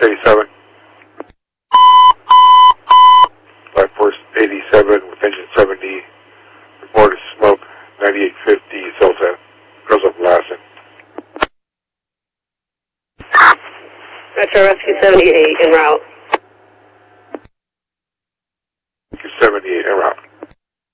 87. Flight Force 87 with engine 7D. Reported smoke 9850 Celta. Girls up Lassen. Metro Rescue 78 en route. Rescue 78 en route.